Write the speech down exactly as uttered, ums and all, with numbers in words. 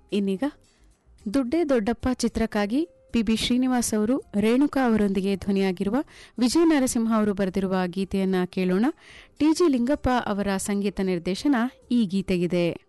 ಇನ್ನೀಗ ದುಡ್ಡೇ ದೊಡ್ಡಪ್ಪ ಚಿತ್ರಕ್ಕಾಗಿ ಪಿ ಬಿ ಶ್ರೀನಿವಾಸ್ ಅವರು ರೇಣುಕಾ ಅವರೊಂದಿಗೆ ಧ್ವನಿಯಾಗಿರುವ ವಿಜಯ ನರಸಿಂಹ ಅವರು ಬರೆದಿರುವ ಗೀತೆಯನ್ನ ಕೇಳೋಣ. ಟಿ ಜಿ ಲಿಂಗಪ್ಪ ಅವರ ಸಂಗೀತ ನಿರ್ದೇಶನ ಈ ಗೀತೆಗಿದೆ.